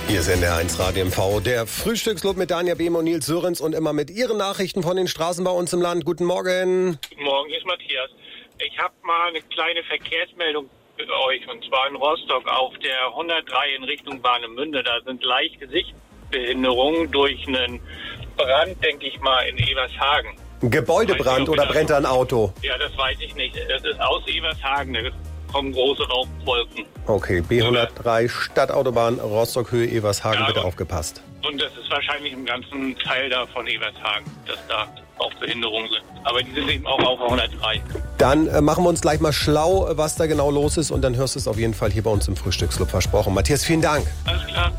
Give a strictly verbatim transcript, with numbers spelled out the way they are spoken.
Hier ist N D R eins Radio M V, der Frühstücksclub mit Daniel Behm und Nils Sörensen und immer mit Ihren Nachrichten von den Straßen bei uns im Land. Guten Morgen. Guten Morgen, hier ist Matthias. Ich habe mal eine kleine Verkehrsmeldung für euch, und zwar in Rostock auf der hundertdrei in Richtung Warnemünde. Da sind leichte Sichtbehinderungen durch einen Brand, denke ich mal, in Evershagen. Gebäudebrand oder brennt da ein Auto? Ja, das weiß ich nicht. Das ist aus Evershagen, da kommen große Rauchwolken. Okay, B hundertdrei Stadtautobahn Rostock-Höhe Evershagen, Ja, bitte aufgepasst. Und das ist wahrscheinlich im ganzen Teil da von Evershagen, dass da auch Behinderungen sind. Aber die sind eben auch auf der hundertdrei. Dann äh, machen wir uns gleich mal schlau, was da genau los ist, und dann hörst du es auf jeden Fall hier bei uns im Frühstücksclub versprochen. Matthias, vielen Dank. Alles klar.